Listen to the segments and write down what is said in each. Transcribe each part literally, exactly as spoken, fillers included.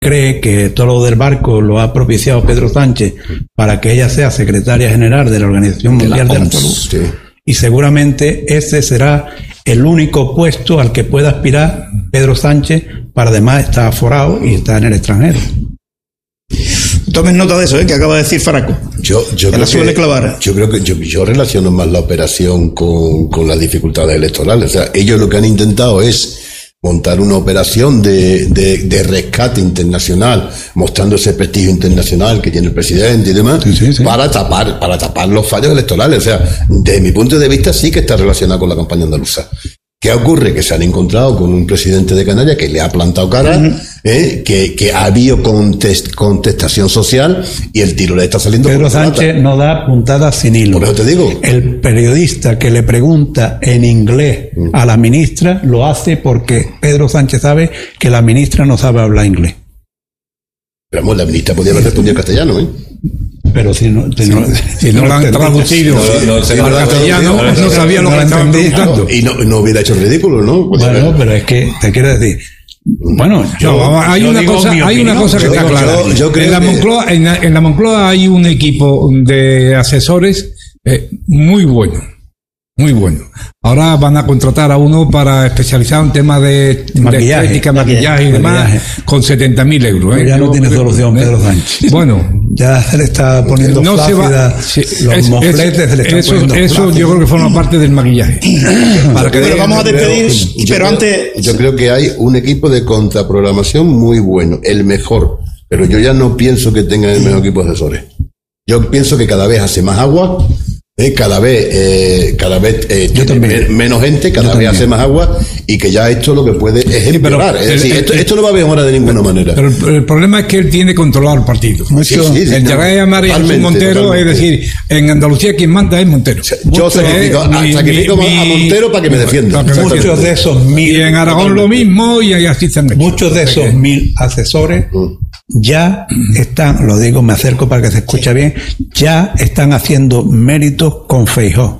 cree que todo lo del barco lo ha propiciado Pedro Sánchez para que ella sea secretaria general de la Organización Mundial de la Salud. Sí. Y seguramente ese será el único puesto al que pueda aspirar Pedro Sánchez, para además estar aforado y está en el extranjero. Tomen nota de eso, ¿eh? Que acaba de decir Faraco. Yo, yo, creo que, clavar. yo creo que yo, yo relaciono más la operación con, con las dificultades electorales. O sea, ellos lo que han intentado es montar una operación de, de, de rescate internacional, mostrando ese prestigio internacional que tiene el presidente y demás, sí, sí, sí. para tapar, para tapar los fallos electorales. O sea, desde mi punto de vista sí que está relacionado con la campaña andaluza. ¿Qué ocurre? Que se han encontrado con un presidente de Canarias que le ha plantado cara, uh-huh. eh, que, que ha habido contest, contestación social y el tiro le está saliendo. Pedro Sánchez no da puntadas sin hilo. Por eso te digo. El periodista que le pregunta en inglés uh-huh. a la ministra lo hace porque Pedro Sánchez sabe que la ministra no sabe hablar inglés. Pero vamos, la ministra podía haber respondido en castellano, ¿eh? Pero si no, si no, si no lo han traducido no, no, no, al castellano, no, no sabía lo que estaban preguntando. Y no, no hubiera hecho ridículo, ¿no? Pues bueno, haber... pero es que te quiero decir. Bueno, yo, no, hay, una cosa, hay una cosa que está clara. Yo, yo creo en, la Moncloa, que... en, la, en la Moncloa hay un equipo de asesores eh, muy bueno. Muy bueno. Ahora van a contratar a uno para especializar en temas de, maquillaje, de estética, maquillaje, maquillaje y demás, maquillaje. Con setenta mil euros. ¿eh? Ya yo, no tiene solución Pedro Sánchez. Bueno, ya se le está poniendo no flácida, se va, sí, los es, mofletes es, se le están eso, poniendo Eso flácido. Yo creo que forma parte del maquillaje. Para que pero vamos a despedir, creo, pero yo antes... Creo, yo creo que hay un equipo de contraprogramación muy bueno, el mejor, pero yo ya no pienso que tengan el mejor equipo de asesores. Yo pienso que cada vez hace más agua, Eh, cada vez eh, cada vez eh, tiene me, menos gente, cada vez hace más agua y que ya esto lo que puede es empeorar. Sí, es decir, el, esto, esto no va a mejorar de ninguna manera. Pero el, el problema es que él tiene controlado el partido. Sí, sí, sí, el Yaray Amar y Jesús Montero, totalmente. Es decir, en Andalucía quien manda es Montero. Yo sacrifico, eh, sacrifico mi, a Montero para que me defienda. Que muchos de esos mil. Y en Aragón lo mismo y así están. Muchos de esos mil asesores ya están, lo digo, me acerco para que se escuche bien, ya están haciendo méritos con Feijóo.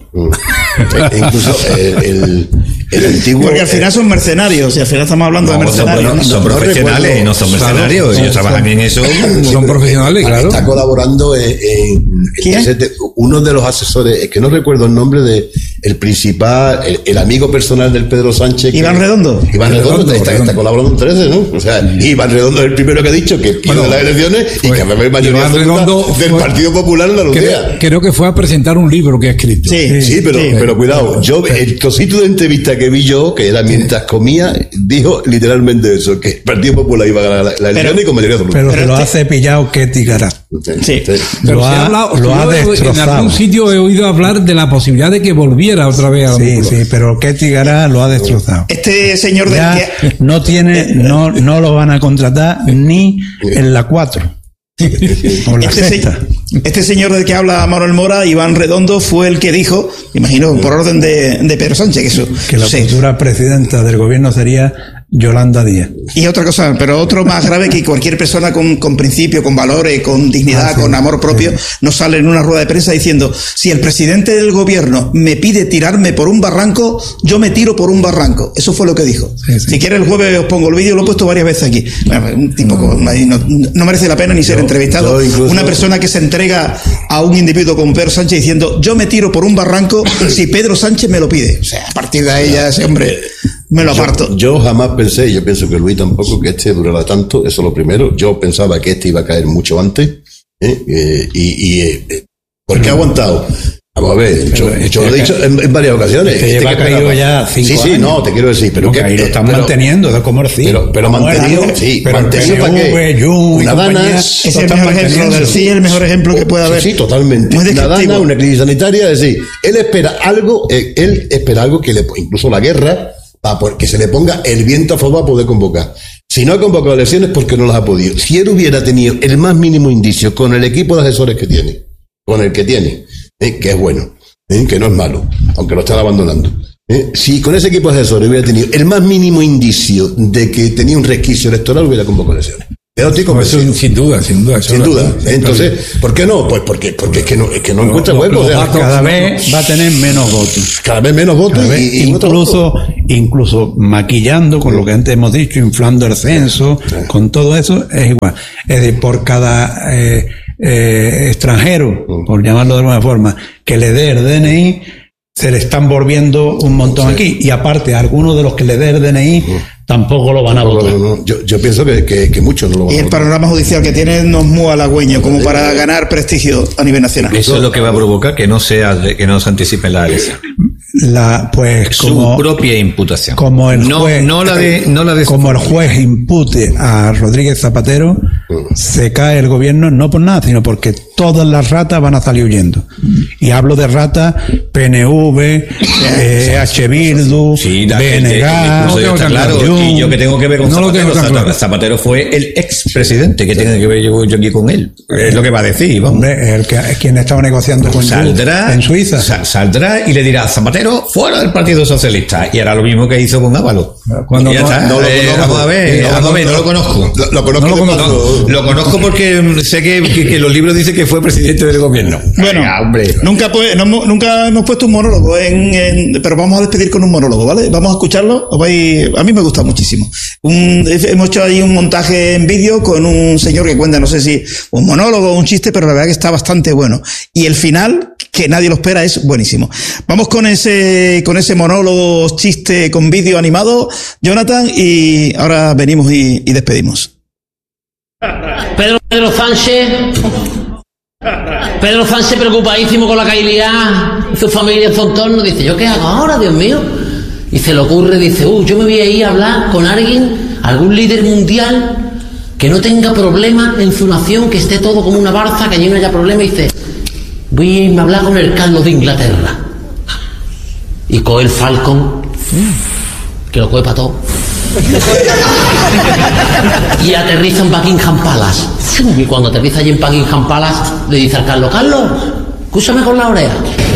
Incluso el, el, el antiguo porque al final son mercenarios y al final estamos hablando no, de mercenarios son, bueno, son no, profesionales y no son mercenarios, claro, ellos trabajan en eso, son profesionales, claro. Está colaborando en, en, en uno de los asesores, es que no recuerdo el nombre de el principal, el, el amigo personal del Pedro Sánchez, Iván que, Redondo Iván Redondo, Redondo, está, Redondo. está colaborando en trece, ¿no? O sea, mm. Iván Redondo es el primero que ha dicho que quiere bueno, las elecciones fue, y que va a haber mayoría absoluta del Partido Popular en Andalucía. Creo, creo que fue a presentar un libro que ha escrito. Sí, sí, pero, sí, pero cuidado, yo el trocito de entrevista que vi yo, que era mientras comía, dijo literalmente eso, que el Partido Popular iba a ganar la, la elección y con mayoría absoluta. Pero, pero se lo ha cepillado Ketty Garat. Sí, sí. sí. Lo, ha, hablado, lo ha destrozado. En algún sitio he oído hablar de la posibilidad de que volviera otra vez a la Sí, sí, pero Ketty Garat lo ha destrozado. Este señor de ya que... no tiene, no, no lo van a contratar ni en la cuatro. Este, se, este señor del que habla Manuel Mora, Iván Redondo, fue el que dijo, imagino por orden de, de Pedro Sánchez, que eso que la sí. futura presidenta del gobierno sería Yolanda Díaz. Y otra cosa, pero otro más grave, que cualquier persona con, con principio, con valores, con dignidad, ah, sí, con amor propio, sí. no sale en una rueda de prensa diciendo, si el presidente del gobierno me pide tirarme por un barranco, yo me tiro por un barranco. Eso fue lo que dijo. Sí, sí. Si quiere el jueves os pongo el vídeo, lo he puesto varias veces aquí. Bueno, un tipo no, no, no merece la pena ni ser yo, entrevistado. Yo incluso, una persona que se entrega a un individuo como Pedro Sánchez diciendo, yo me tiro por un barranco si Pedro Sánchez me lo pide. O sea, a partir de ahí ya ese hombre... Me lo aparto. Yo, yo jamás pensé, y yo pienso que Luis tampoco, que este durara tanto, eso es lo primero. Yo pensaba que este iba a caer mucho antes, ¿eh? Eh, y, y eh, ¿por qué ha aguantado? Vamos a ver, yo, yo lo he dicho en, en varias ocasiones. Este lleva caído ya cinco Sí, sí, años. no, te quiero decir, pero no, que ahí lo están pero, manteniendo, de como sí. Pero, pero mantenido, sí, pero mantenido para qué. Una dana. Es el mejor ejemplo del sí, el mejor ejemplo que puede haber. Sí, sí, totalmente. Una dana, una crisis sanitaria, es decir, él espera algo, él espera algo que le, incluso la guerra, para que se le ponga el viento a favor para poder convocar. Si no ha convocado elecciones, porque no las ha podido. Si él hubiera tenido el más mínimo indicio con el equipo de asesores que tiene, con el que tiene, ¿eh? que es bueno, ¿eh? que no es malo, aunque lo están abandonando. ¿eh? Si con ese equipo de asesores hubiera tenido el más mínimo indicio de que tenía un resquicio electoral, hubiera convocado elecciones. Pues sin, sin duda, sin duda. Sin duda. Entonces, ¿por qué no? Pues porque, porque es que no, es que no encuentra hueco. Cada vez va a tener menos votos. Cada vez menos votos. Vez, y, incluso, incluso maquillando con lo que antes hemos dicho, inflando el censo, sí. Con todo eso, es igual. Es decir, por cada eh, eh, extranjero, sí. Por llamarlo de alguna forma, que le dé el D N I, se le están volviendo un montón sí. Aquí. Y aparte, algunos de los que le dé el D N I, sí. Tampoco lo van a votar. No, no, no. Yo, yo pienso que, que, que muchos no lo van a votar. Y el panorama judicial que tiene no es muy halagüeño como para ganar prestigio a nivel nacional. Eso es lo que va a provocar que no sea, que no se anticipen las elecciones. La, pues, como, su propia imputación. Como el juez, no, no la de, no la de como el juez impute a Rodríguez Zapatero, uh. se cae el gobierno no por nada, sino porque todas las ratas van a salir huyendo. Y hablo de ratas P N V, eh, H. Bildu, sí, B N G, no tengo claro. Y yo que tengo que ver con no Zapatero, Zapatero, claro. Zapatero fue el expresidente, que tiene que ver yo, yo aquí con él. Es lo que va a decir, vamos. Hombre, el que, quien estaba negociando con saldrá, en Suiza. Sa, saldrá y le dirá, Zapatero, fuera del Partido Socialista. Y hará lo mismo que hizo con Ávalo. Cuando y ya está. No, eh, vamos a ver, vamos a ver, no lo conozco. Lo, lo conozco, no lo, conozco. No, lo conozco porque sé que, que, que los libros dicen que fue presidente del gobierno. Bueno, venga, hombre. Nunca, pues, no, nunca hemos puesto un monólogo, en, en, pero vamos a despedir con un monólogo, ¿vale? Vamos a escucharlo. A mí me gusta muchísimo. Un, hemos hecho ahí un montaje en vídeo con un señor que cuenta, no sé si un monólogo o un chiste, pero la verdad que está bastante bueno. Y el final, que nadie lo espera, es buenísimo. Vamos con ese, con ese monólogo, chiste con vídeo animado, Jonathan, y ahora venimos y, y despedimos. Pedro, Pedro Sánchez, Pedro Sánchez preocupadísimo con la cailidad, su familia en su entorno, dice, ¿yo qué hago ahora, Dios mío? Y se le ocurre, dice, uh, yo me voy a ir a hablar con alguien, algún líder mundial que no tenga problemas en su nación, que esté todo como una barza, que allí no haya problema, y dice, voy a irme a hablar con el Carlos de Inglaterra. Y coge el Falcon, que lo coge para todo, y aterriza en Buckingham Palace. Y cuando aterriza allí en Buckingham Palace, le dice al Carlos, Carlos, escúchame con la oreja.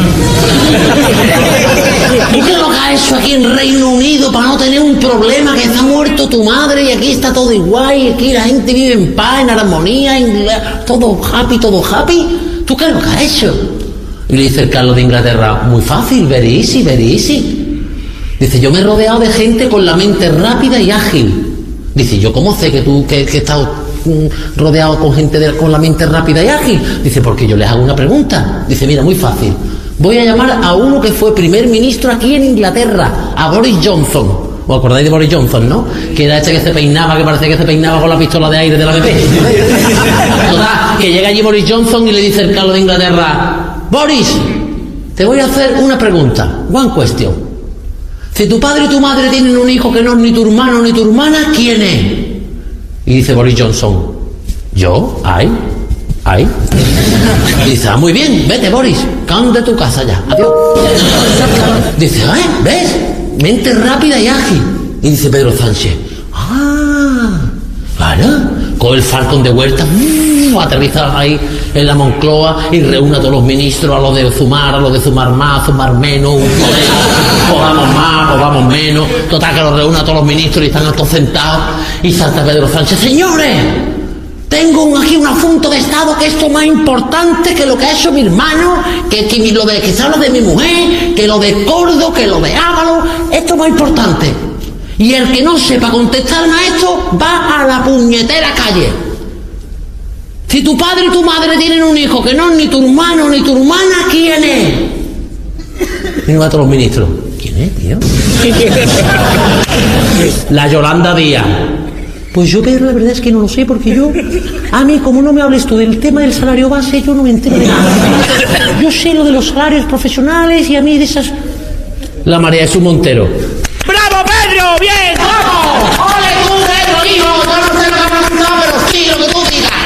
¿Tú qué lo que has hecho aquí en Reino Unido para no tener un problema, que está muerto tu madre y aquí está todo igual y aquí la gente vive en paz, en armonía, en todo happy, todo happy? ¿Tú qué es lo que has hecho? Y le dice el Carlos de Inglaterra, muy fácil, very easy, very easy. Dice, yo me he rodeado de gente con la mente rápida y ágil. Dice, ¿yo cómo sé que tú que, que estás rodeado con gente de, con la mente rápida y ágil? Dice, porque yo les hago una pregunta. Dice, mira, muy fácil. Voy a llamar a uno que fue primer ministro aquí en Inglaterra, a Boris Johnson. ¿Os acordáis de Boris Johnson, no? Que era este que se peinaba, que parecía que se peinaba con la pistola de aire de la B P. Total, que llega allí Boris Johnson y le dice el Carlos de Inglaterra, Boris, te voy a hacer una pregunta, one question. Si tu padre y tu madre tienen un hijo que no es ni tu hermano ni tu hermana, ¿quién es? Y dice Boris Johnson, ¿yo? ¿Ay? ¿Ay? Y dice, ah, muy bien, vete Boris, cállate de tu casa ya, adiós. Dice, ¿eh? ¿Ves? Mente rápida y ágil. Y dice Pedro Sánchez, ah, claro, coge el Falcon de vuelta, uh, aterriza ahí en la Moncloa y reúne a todos los ministros, a los de Zumar, a los de Zumar más, Zumar menos, un colega, o vamos más, o vamos menos, total que los reúne a todos los ministros y están todos sentados y salta Pedro Sánchez, señores, tengo un, aquí un asunto de Estado que esto es más importante que lo que ha hecho mi hermano, que, que lo de que se habla de mi mujer, que lo de Cordo, que lo de Ávalo, esto es más importante. Y el que no sepa contestarme a esto va a la puñetera calle. Si tu padre y tu madre tienen un hijo que no es ni tu hermano ni tu hermana, ¿quién es? Y va a todos los ministros. ¿Quién es, tío? La Yolanda Díaz. Pues yo, Pedro, la verdad es que no lo sé, porque yo, a mí, como no me hables tú del tema del salario base, yo no me entero de nada. Yo sé lo de los salarios profesionales y a mí de esas... La María Jesús Montero. ¡Bravo, Pedro! ¡Bien! ¡Vamos! ¡Ole tú, Pedro, hijo! Yo no sé lo que ha preguntado, pero sí, lo que tú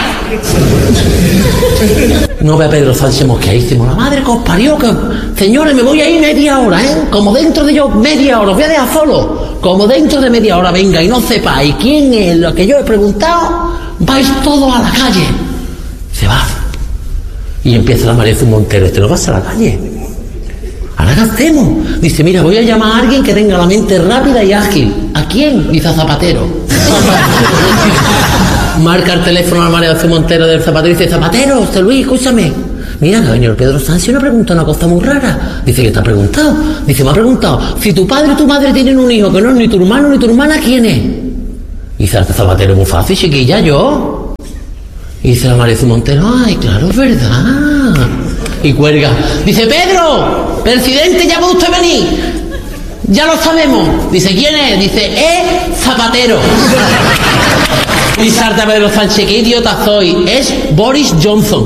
digas. No ve a Pedro Sánchez mosqueadísimo. La madre que os parió, que... Señores, me voy a ir media hora, ¿eh? Como dentro de yo media hora, os voy a dejar solo. Como dentro de media hora venga y no sepáis quién es lo que yo he preguntado, vais todos a la calle. Se va. Y empieza la María Jesús Montero. Este no vas a la calle. ¿Ahora qué hacemos? Dice, mira, voy a llamar a alguien que tenga la mente rápida y ágil. ¿A quién? Dice a Zapatero. marca el teléfono a María José Montero del Zapatero y dice: Zapatero, José Luis, escúchame. Mira, que señor Pedro Sánchez me ha preguntado una cosa muy rara. Dice: ¿qué te ha preguntado? Dice: me ha preguntado, si tu padre y tu madre tienen un hijo que no es ni tu hermano ni tu hermana, ¿quién es? Y dice el Zapatero: muy fácil, chiquilla, yo. Y dice la María José Montero: ay, claro, es verdad. Y cuelga. Dice: Pedro, presidente, ya puede usted venir. Ya lo sabemos. Dice: ¿quién es? Dice: es Zapatero. Y salta Pedro Sánchez: qué idiota soy. Es Boris Johnson.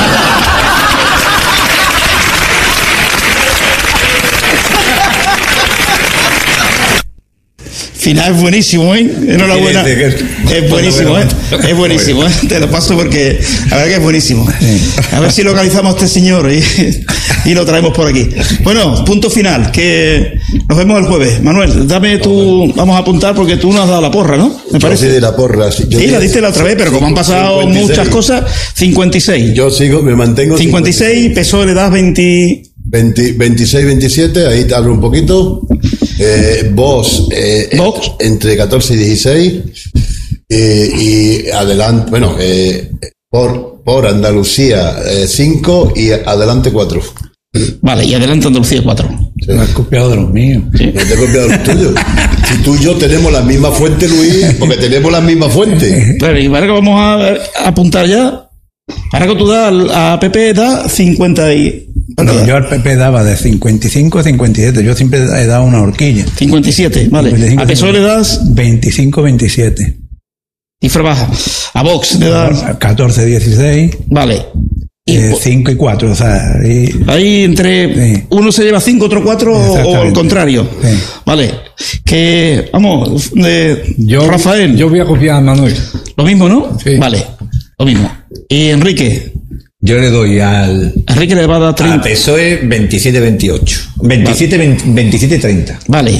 Final es buenísimo, ¿eh? Enhorabuena. Es buenísimo, ¿eh? Es buenísimo, ¿eh? Te lo paso porque la verdad que es buenísimo. A ver si localizamos a este señor y, y lo traemos por aquí. Bueno, punto final, que nos vemos el jueves. Manuel, dame tu... Vamos a apuntar porque tú nos has dado la porra, ¿no? Me parece. Yo sí de la porra. Sí, sí la diste la otra vez, pero como han pasado cincuenta y seis muchas cosas, cincuenta y seis. Yo sigo, me mantengo. cincuenta y seis, P S O E le das veinte... veinte, veintiséis, veintisiete, ahí te hablo un poquito. Eh, Vox, eh, Vox entre catorce y dieciséis, eh, y adelante, bueno, eh, por, por Andalucía eh, cinco y adelante cuatro. Vale, y adelante Andalucía cuatro. Sí. Me has copiado de los míos. Sí. No te he copiado de los tuyos. Si tú y yo tenemos la misma fuente, Luis, porque tenemos la misma fuente. Claro, y ahora que vamos a, a apuntar ya, ahora que tú das a P P da cincuenta y... Bueno, yo al P P daba de cincuenta y cinco a cincuenta y siete. Yo siempre he dado una horquilla. cincuenta y siete, vale. cincuenta y cinco, a P S O E le das veinticinco a veintisiete. Cifra baja. A Vox le das catorce a dieciséis. Vale. Y eh, cinco y cuatro, o sea, y... ahí entre sí. Uno se lleva cinco, otro cuatro, o al contrario. Sí. Vale. Que vamos, de yo, Rafael. Yo voy a copiar a Manuel. Lo mismo, ¿no? Sí. Vale. Lo mismo. Y Enrique. Yo le doy al... Enrique le va a dar treinta. A P S O E veintisiete veintiocho. veintisiete, vale. veintisiete treinta. Vale.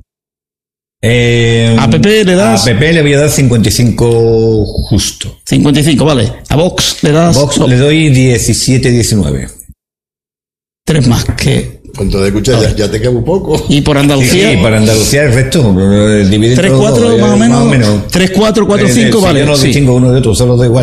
Eh, a P P le das... A P P le voy a dar cincuenta y cinco justo. cincuenta y cinco, vale. A Vox le das... Vox no. Le doy diecisiete diecinueve. Tres más que... Cuando te escuchas ya, ya te queda un poco. Y por Andalucía... Sí, sí, por Andalucía el resto. tres cuatro más, más, más o menos. tres cuatro, cuatro cinco, vale. Yo no sí. distingo uno de otro, solo da igual.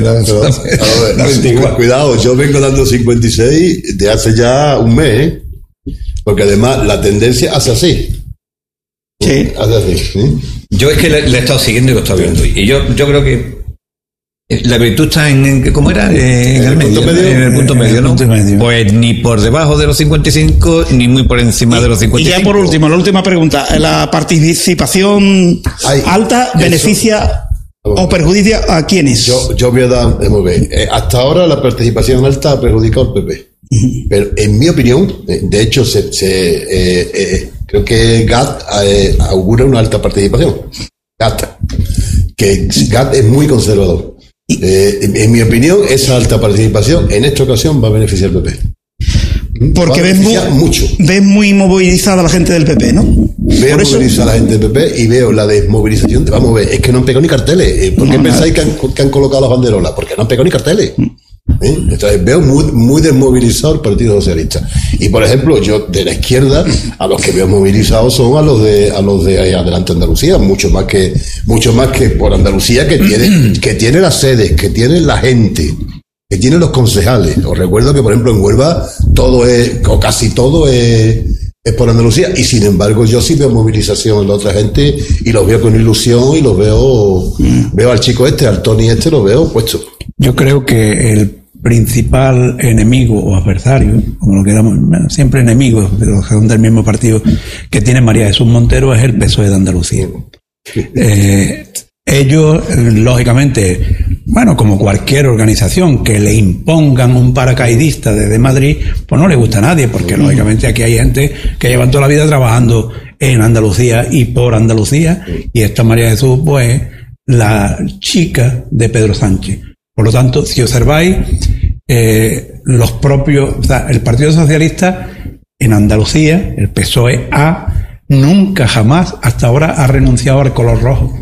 Cuidado, yo vengo dando cincuenta y seis de hace ya un mes, ¿eh? Porque además la tendencia hace así. Sí. Hace así, ¿sí? Yo es que le, le he estado siguiendo y lo he estado viendo. Y yo, yo creo que la virtud está en, ¿cómo era? Eh, en, en, el medio, medio, en el punto medio, ¿no? Punto medio. Pues ni por debajo de los cincuenta y cinco, ni muy por encima y, de los cincuenta y cinco. Y ya por último, la última pregunta. ¿La participación Ay, alta beneficia eso. o perjudicia a quiénes? Yo, yo voy a dar, vamos a ver, eh, hasta ahora la participación alta ha perjudicado al P P. Uh-huh. Pero en mi opinión, de hecho, se, se, eh, eh, creo que G A T eh, augura una alta participación. G A T. Que G A T es muy conservador. Eh, en, en mi opinión, esa alta participación en esta ocasión va a beneficiar al P P. Porque ves muy, mucho. ves muy movilizada la gente del P P, ¿no? Veo Por movilizada eso... la gente del P P y veo la desmovilización. Vamos a ver, es que no han pegado ni carteles. ¿Por qué no, pensáis que han, que han colocado las banderolas? Porque no han pegado ni carteles. ¿Eh? Entonces veo muy, muy desmovilizado el Partido Socialista. Y por ejemplo, yo de la izquierda, a los que veo movilizados son a los de a los de Adelante Andalucía, mucho más que mucho más que por Andalucía, que tiene que tiene las sedes, que tiene la gente, que tiene los concejales. Os recuerdo que por ejemplo en Huelva todo es, o casi todo es, es por Andalucía, y sin embargo yo sí veo movilización en la otra gente y los veo con ilusión y los veo veo al chico este, al Tony este, lo veo puesto. Yo creo que el principal enemigo o adversario, como lo queramos, siempre enemigos, pero son del mismo partido, que tiene María Jesús Montero es el P S O E de Andalucía. Eh, ellos, lógicamente, bueno, como cualquier organización que le impongan un paracaidista desde Madrid, pues no le gusta a nadie, porque lógicamente aquí hay gente que llevan toda la vida trabajando en Andalucía y por Andalucía, y esta María Jesús, pues, la chica de Pedro Sánchez. Por lo tanto, si observáis, eh, los propios, o sea, el Partido Socialista en Andalucía, el P S O E A, nunca jamás hasta ahora ha renunciado al color rojo.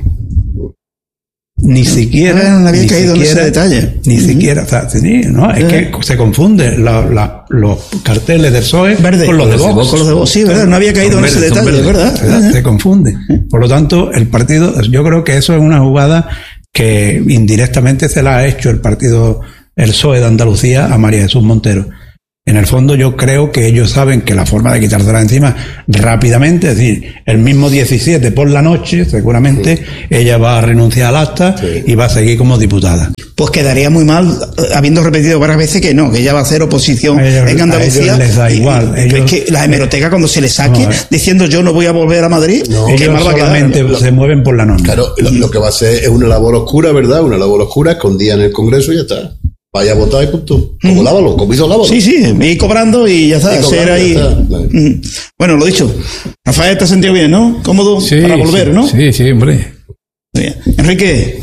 Ni siquiera, no había ni caído siquiera, en ese detalle. Ni uh-huh. siquiera, o sea, sí, no, es uh-huh. que se confunde la, la, los carteles del P S O E verde, con los de Vox. Con los de Vox, sí, verdad, no había caído en ese detalle, ¿verdad? ¿verdad? Uh-huh. Se confunde. Por lo tanto, el partido, yo creo que eso es una jugada que indirectamente se la ha hecho el partido, el P S O E de Andalucía a María Jesús Montero. En el fondo yo creo que ellos saben que la forma de quitársela encima rápidamente, es decir, el mismo diecisiete por la noche, seguramente sí. ella va a renunciar al acta sí. y va a seguir como diputada. Pues quedaría muy mal, habiendo repetido varias veces que no, que ella va a hacer oposición ellos, en Andalucía. A ellos les da igual. Y, ellos, es que la hemeroteca cuando se le saque no, diciendo yo no voy a volver a Madrid, no, ¿qué ellos mal va solamente a quedar? Se mueven por la norma. Claro, lo, lo que va a ser es una labor oscura, ¿verdad? Una labor oscura escondida en el Congreso y ya está. Vaya a votar y punto. Como lávalo, como hizo lávalo. Sí, sí, y cobrando y ya está. Y cobrando, ahí. Ya está. Vale. Bueno, lo dicho. Rafael, te has sentido bien, ¿no? Cómodo sí, para volver, sí, ¿no? Sí, sí, hombre. Bien. Enrique,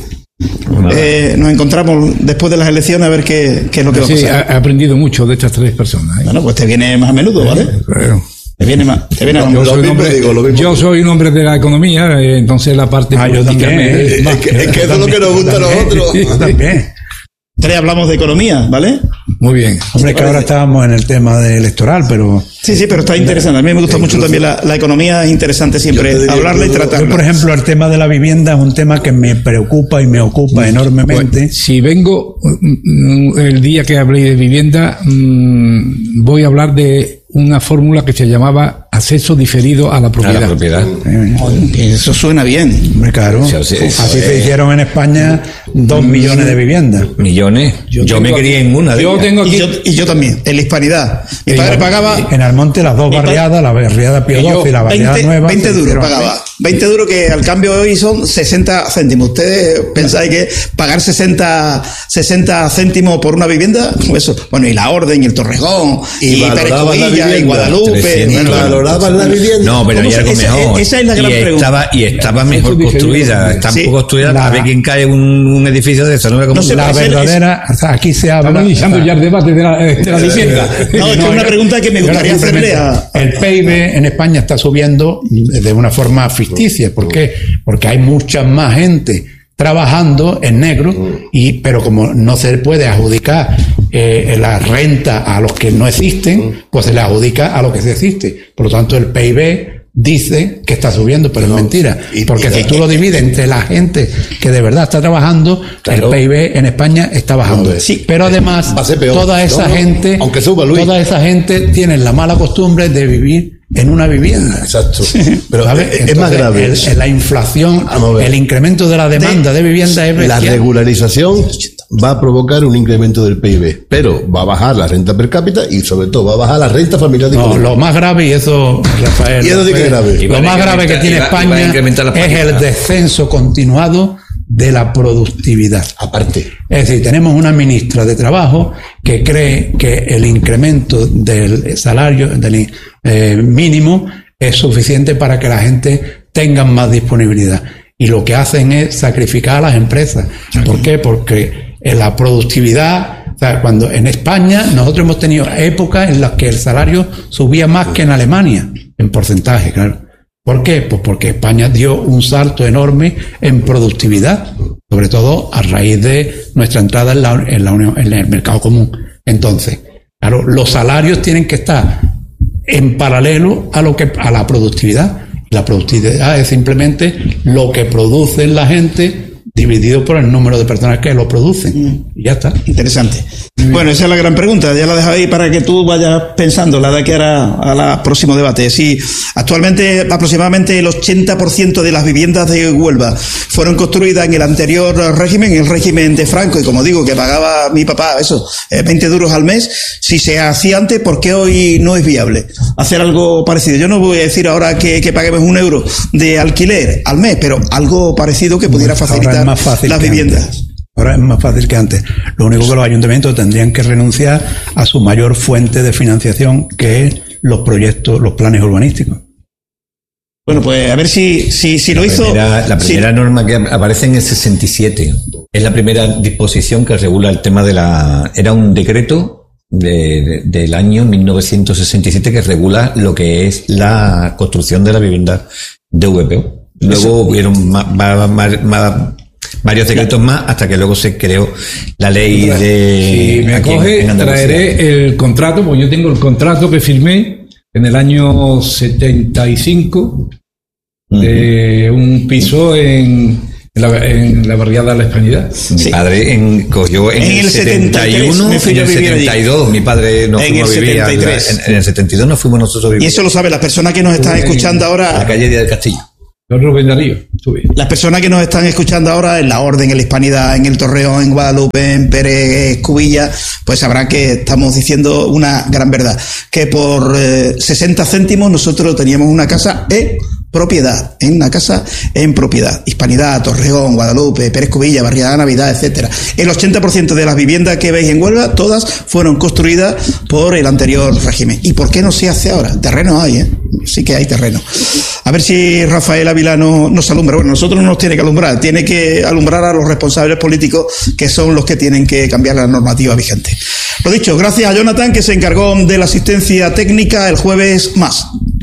eh, nos encontramos después de las elecciones a ver qué, qué es lo que sí, va a pasar. He aprendido mucho de estas tres personas. ¿eh? Bueno, pues te viene más a menudo, ¿vale? Sí, claro. Te viene más. Te viene no, yo, soy hombre, digo, yo soy un hombre de la economía, eh, entonces la parte ah, yo también, es, es, es, que, es que eso es lo que nos gusta a nosotros. Yo también. Tres hablamos de economía, ¿vale? Muy bien. Hombre, que ahora estábamos en el tema de electoral, pero... Sí, sí, pero está interesante. A mí me gusta mucho también la, la economía, es interesante siempre hablarla y tratarla. Yo, por ejemplo, el tema de la vivienda es un tema que me preocupa y me ocupa sí, enormemente. Pues, si vengo el día que hablé de vivienda, mmm, voy a hablar de una fórmula que se llamaba acceso diferido a la propiedad. A la propiedad. Eso suena bien. Hombre, claro. Sí, sí, Así se hicieron en España dos millones de viviendas. Millones. Yo, yo me crié en una de yo ellas. Tengo aquí, y, yo, y yo también, en la Hispanidad. Mi y padre yo, pagaba... En Almonte las dos barriadas, la barriada Pío doce y la barriada veinte, nueva. veinte duros pagaba. veinte duros que al cambio hoy son sesenta céntimos. ¿Ustedes pensáis que pagar sesenta céntimos por una vivienda? Eso. Bueno, y la Orden, y el Torrejón, y, y Pérez Covilla, y Guadalupe. Bueno, valoraban la vivienda. No, pero hay algo esa, mejor. Esa es la gran y pregunta. Estaba, y estaba mejor construida. Está sí, poco construida la, a ver quién cae un, un edificio de eso. No, no sé, la verdadera, es, o sea, aquí se habla... Estamos iniciando ya el debate de la, de la vivienda. No, es que es una pregunta que me gustaría hacerle a... El P I B en España está subiendo de una forma ficticia. ¿Por qué? Porque hay mucha más gente trabajando en negro, y pero como no se puede adjudicar eh, la renta a los que no existen, pues se le adjudica a lo que se existe. Por lo tanto, el P I B dice que está subiendo, pero no, es mentira. Porque y, si tú lo divides entre la gente que de verdad está trabajando, claro, el P I B en España está bajando. No, sí, pero además, toda esa no, gente, aunque suba, Luis, toda esa gente tiene la mala costumbre de vivir en una vivienda. Exacto. Pero ¿sabes? Es Entonces, más grave. El, la inflación, el incremento de la demanda de, de vivienda es bestial. La regularización va a provocar un incremento del P I B, pero va a bajar la renta per cápita y sobre todo va a bajar la renta familiar de no, lo más grave, y eso, Rafael, y eso sí que es grave. Lo más grave que tiene España es el descenso continuado de la productividad. Aparte. Es decir, tenemos una ministra de Trabajo que cree que el incremento del salario del eh, mínimo es suficiente para que la gente tenga más disponibilidad. Y lo que hacen es sacrificar a las empresas. ¿Por qué? Porque en la productividad, o sea, cuando en España nosotros hemos tenido épocas en las que el salario subía más que en Alemania, en porcentaje, claro. ¿Por qué? Pues porque España dio un salto enorme en productividad, sobre todo a raíz de nuestra entrada en, la, en, la Unión, en el mercado común. Entonces, claro, los salarios tienen que estar en paralelo a lo que a la productividad. La productividad es simplemente lo que produce la gente dividido por el número de personas que lo producen. Y ya está. Interesante. Bueno, esa es la gran pregunta. Ya la dejo ahí para que tú vayas pensando la de aquí a a la próximo debate. Sí, actualmente aproximadamente el ochenta por ciento de las viviendas de Huelva fueron construidas en el anterior régimen, en el régimen de Franco, y como digo, que pagaba mi papá, eso, veinte duros al mes. Si se hacía antes, ¿por qué hoy no es viable hacer algo parecido? Yo no voy a decir ahora que, que paguemos un euro de alquiler al mes, pero algo parecido que pudiera facilitar más fácil las viviendas. Antes. Ahora es más fácil que antes. Lo único que los ayuntamientos tendrían que renunciar a su mayor fuente de financiación, que es los proyectos, los planes urbanísticos. Bueno, pues a ver si, si, si lo la hizo... Primera, la primera sí. norma que aparece en el sesenta y siete es la primera disposición que regula el tema de la... Era un decreto de, de, del año mil novecientos sesenta y siete que regula lo que es la construcción de la vivienda de V P O. Luego Eso. hubieron más, más, más, más varios decretos más hasta que luego se creó la ley de... Si me acoge, traeré el contrato, porque yo tengo el contrato que firmé en el año setenta y cinco uh-huh. de un piso en, En la, en la barriada de la Hispanidad. Mi sí. padre en, cogió en, en el, el setenta y uno, en el setenta y dos. Mi padre nos fuimos a vivir. En, en el setenta y dos nos fuimos nosotros a vivir. Y eso lo sabe la persona que nos está escuchando ahora. En la calle Díaz del Castillo. Rubén Darío. Las personas que nos están escuchando ahora en La Orden, en la Hispanidad, en el Torreón, en Guadalupe, en Pérez Cubilla, pues sabrán que estamos diciendo una gran verdad. Que por eh, sesenta céntimos nosotros teníamos una casa en propiedad, en una casa en propiedad. Hispanidad, Torreón, Guadalupe, Pérez Cubilla, Barriada Navidad, etcétera. El ochenta por ciento de las viviendas que veis en Huelva, todas fueron construidas por el anterior régimen. ¿Y por qué no se hace ahora? Terreno hay, ¿eh? Sí que hay terreno. A ver si Rafael Ávila no, nos alumbra. Bueno, nosotros no nos tiene que alumbrar, tiene que alumbrar a los responsables políticos, que son los que tienen que cambiar la normativa vigente. Lo dicho, gracias a Jonathan, que se encargó de la asistencia técnica. El jueves más.